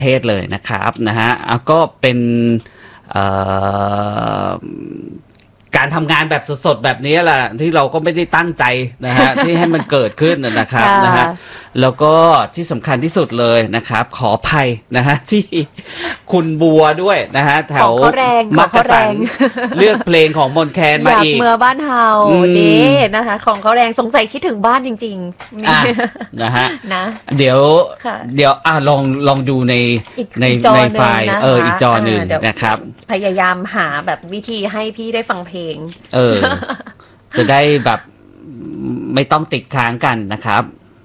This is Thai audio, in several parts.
เทศเลยนะครับนะฮะก็เป็นเอ่อการทำงานแบบสดๆแบบนี้แหละที่เราก็ไม่ได้ตั้งใจนะฮะ ที่ให้มันเกิดขึ้นนะครับนะฮะแล้วก็ที่สำคัญที่สุดเลยนะครับขออภัยนะฮะที่คุณบัวด้วยนะฮะแถวมักกะสันเลือกเพลงของมนแคนมาอีกเมื่อบ้านเฮาดีนะคะของเขาแรงสงสัยคิดถึงบ้านจริงๆนะฮะนะเดี๋ยวลองดูในไฟล์อีกจอหนึ่งนะครับพยายามหาแบบวิธีให้พี่ได้ฟังเพลงจะได้แบบไม่ต้องติดค้างกันนะครับ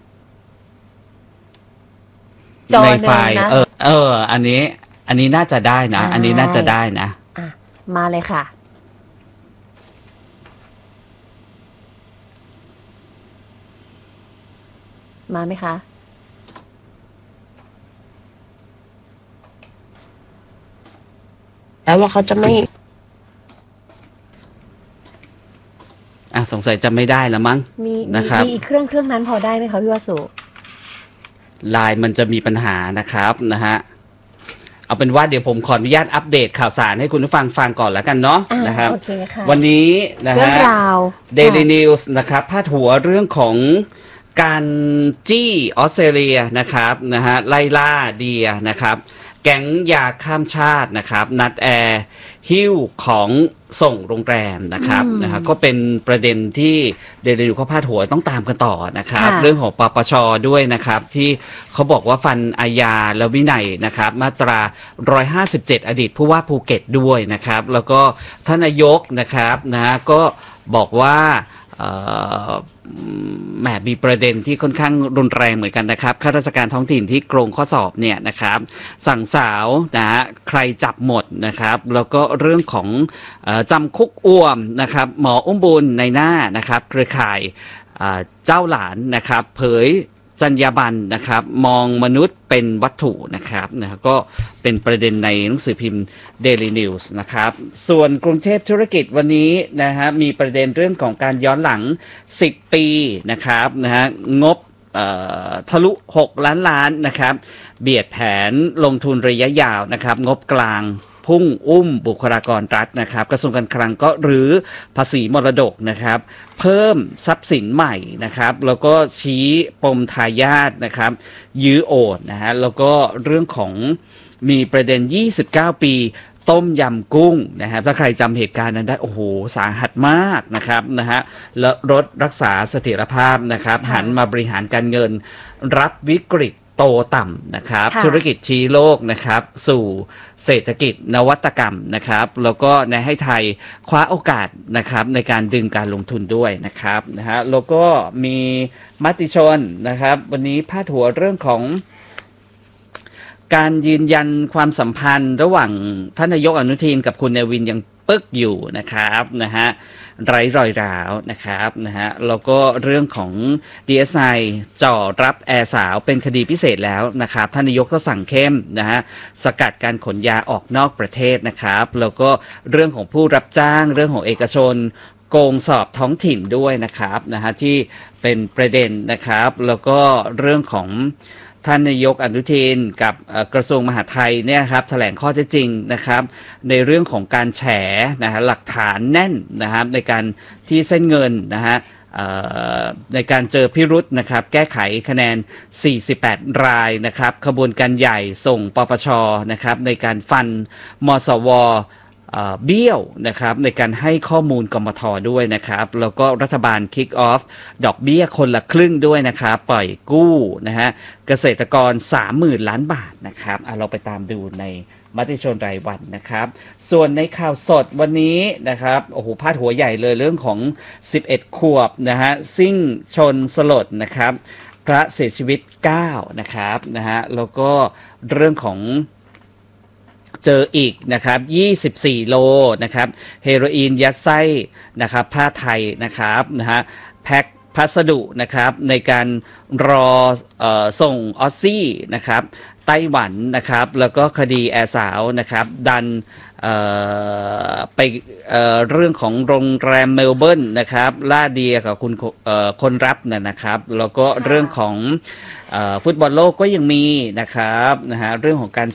ในไฟล์อันนี้น่าจะได้นะอันนี้น่าจะได้นะมาเลยค่ะมาไหมคะแล้วว่าเขาจะไม่สงสัยจะไม่ได้แล้วมั้งนะครับมีอีกเครื่องนั้นพอได้ไหมคะพี่วสุไลน์มันจะมีปัญหานะครับนะฮะเอาเป็นว่าเดี๋ยวผมขออนุญาตอัปเดตข่าวสารให้คุณผู้ฟังก่อนแล้วกันเนาะนะครับวันนี้นะฮะ Daily News นะครับพาดหัวเรื่องของการจี้ออสเตรเลียนะครับนะฮะไล่ล่าเดียนะครับแก๊งยาข้ามชาตินะครับนัดแอร์หิ้วของส่งโรงแรมนะครับก็เป็นประเด็นที่เดลิวเขาพาดหัวต้องตามกันต่อนะครับเรื่องของปปช.ด้วยนะครับที่เขาบอกว่าฟันอาญาและวินัยนะครับมาตรา157อดีตผู้ว่าภูเก็ตด้วยนะครับแล้วก็ท่านนายกนะครับก็บอกว่าแหมมีประเด็นที่ค่อนข้างรุนแรงเหมือนกันนะครับข้าราชการท้องถิ่นที่โกงข้อสอบเนี่ยนะครับสั่งสาวนะฮะใครจับหมดนะครับแล้วก็เรื่องของจำคุกอ้วมนะครับหมออุ้มบุญในหน้านะครับเครือข่ายเจ้าหลานนะครับเผยจรรยาบรรณนะครับมองมนุษย์เป็นวัตถุนะครับก็เป็นประเด็นในหนังสือพิมพ์ Daily News นะครับส่วนกรุงเทพธุรกิจวันนี้นะฮะมีประเด็นเรื่องของการย้อนหลัง10ปีนะครับงบทะลุ6ล้านล้านนะครับเบียดแผนลงทุนระยะยาวนะครับงบกลางพุ่งบุคลากรรัฐนะครับกระทรวงการคลังก็หรือภาษีมรดกนะครับเพิ่มทรัพย์สินใหม่นะครับแล้วก็ชี้ปมทายาทนะครับยื้อโอนนะฮะแล้วก็เรื่องของมีประเด็น29ปีต้มยำกุ้งนะครับถ้าใครจำเหตุการณ์นั้นได้โอ้โหสาหัสมากนะครับแล้วรถรักษาเสถียรภาพนะครับหันมาบริหารการเงินรับวิกฤตโตต่ำนะครับธุรกิจชี้โลกนะครับสู่เศรษฐกิจนวัตกรรมนะครับแล้วก็ให้ไทยคว้าโอกาสนะครับในการดึงการลงทุนด้วยนะครับแล้วก็มีมติชนนะครับวันนี้พาดหัวเรื่องของการยืนยันความสัมพันธ์ระหว่างท่านนายกอนุทินกับคุณเนวินยังปึ๊กอยู่นะครับไร้รอยร้าวนะครับแล้วก็เรื่องของ DSI จ่อรับแอร์สาวเป็นคดีพิเศษแล้วนะครับท่านนายกก็สั่งเข้มสกัดการขนยาออกนอกประเทศนะครับแล้วก็เรื่องของผู้รับจ้างเรื่องของเอกชนโกงสอบท้องถิ่นด้วยนะครับที่เป็นประเด็นนะครับแล้วก็เรื่องของท่านนายกอนุทินกับกระทรวงมหาดไทยเนี่ยครับแถลงข้อเท็จจริงนะครับในเรื่องของการแฉหลักฐานแน่นนะครับในการที่เส้นเงินในการเจอพิรุธนะครับแก้ไขคะแนน48รายนะครับขบวนการใหญ่ส่งปปชนะครับในการฟันมสวเบี้ยวนะครับในการให้ข้อมูลกมท.ด้วยนะครับแล้วก็รัฐบาล kick off ดอกเบี้ยคนละครึ่งด้วยนะครับปล่อยกู้เกษตรกร 30,000 ล้านบาทนะครับเราไปตามดูในมติชนรายวันนะครับส่วนในข่าวสดวันนี้นะครับโอ้โหพาดหัวใหญ่เลยเรื่องของ11ขวบซิ่งชนสลดนะครับพระเสียชีวิต9นะครับแล้วก็เรื่องของเจออีกนะครับ24โลนะครับเฮโรอีนยัดไส้นะครับผ้าไทยนะครับแพ็คพัสดุนะครับในการรอส่งออสซี่นะครับไต้หวันนะครับแล้วก็คดีแอร์สาวนะครับดันไปเรื่องของโรงแรมเมลเบิร์นนะครับล่าเดียกับคุณคนรับนะครับแล้วก็เรื่องของฟุตบอลโลกก็ยังมีนะครับนะฮะเรื่องของการ